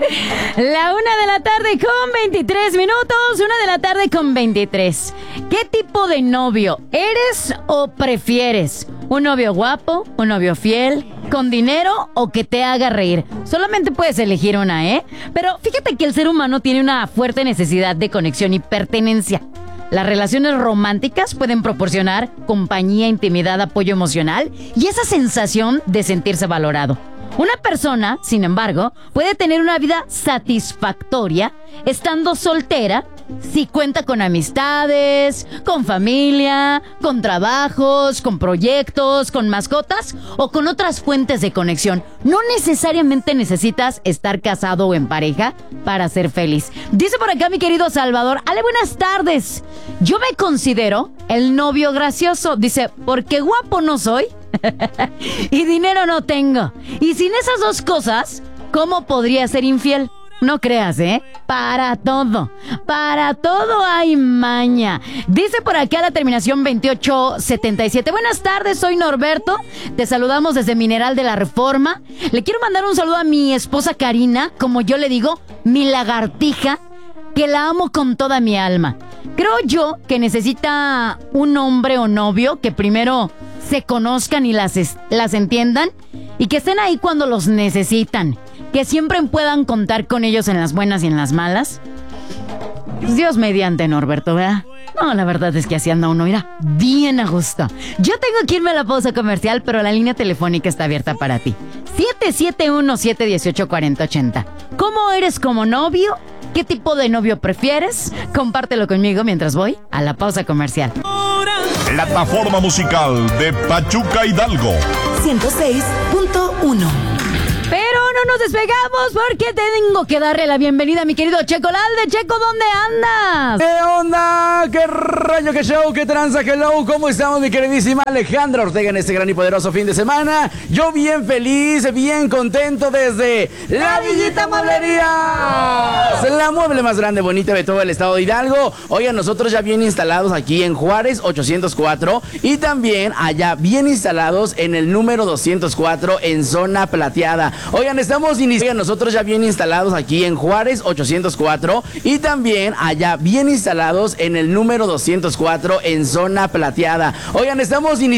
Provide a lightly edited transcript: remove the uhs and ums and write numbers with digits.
La 1:23 PM, 1:23 PM. ¿Qué tipo de novio eres o prefieres? ¿Un novio guapo? ¿Un novio fiel? ¿Con dinero o que te haga reír? Solamente puedes elegir una, ¿eh? Pero fíjate que el ser humano tiene una fuerte necesidad de conexión y pertenencia. Las relaciones románticas pueden proporcionar compañía, intimidad, apoyo emocional y esa sensación de sentirse valorado. Una persona, sin embargo, puede tener una vida satisfactoria estando soltera si cuenta con amistades, con familia, con trabajos, con proyectos, con mascotas o con otras fuentes de conexión. No necesariamente necesitas estar casado o en pareja para ser feliz. Dice por acá mi querido Salvador: Ale, buenas tardes. Yo me considero el novio gracioso. Dice, porque guapo no soy y dinero no tengo. Y sin esas dos cosas, ¿cómo podría ser infiel? No creas, ¿eh? Para todo hay maña. Dice por acá la terminación 2877. Buenas tardes, soy Norberto. Te saludamos desde Mineral de la Reforma. Le quiero mandar un saludo a mi esposa Karina, como yo le digo, mi lagartija, que la amo con toda mi alma. Creo yo que necesita un hombre o novio que primero se conozcan y las entiendan y que estén ahí cuando los necesitan. Que siempre puedan contar con ellos en las buenas y en las malas. Pues Dios mediante, Norberto, ¿verdad? No, la verdad es que así anda uno, mira, bien a gusto. Yo tengo que irme a la pausa comercial, pero la línea telefónica está abierta para ti. 771-718-4080. ¿Cómo eres como novio? ¿Qué tipo de novio prefieres? Compártelo conmigo mientras voy a la pausa comercial. Plataforma musical de Pachuca Hidalgo 106.1. Pero no nos despegamos porque tengo que darle la bienvenida a mi querido Checo Lalde. Checo, ¿dónde andas? ¿Qué onda? ¿Qué rayo, qué show, qué tranza, hello? ¿Cómo estamos, mi queridísima Alejandra Ortega, en este gran y poderoso fin de semana? Yo bien feliz, bien contento desde La Villita Mueblería, la mueble más grande, bonita de todo el estado de Hidalgo. Oigan, nosotros ya bien instalados aquí en Juárez 804 y también allá bien instalados en el número 204 en Zona Plateada. Oigan, nosotros ya bien instalados aquí en Juárez 804 y también allá bien instalados en el número 204 en Zona Plateada. Oigan, estamos iniciando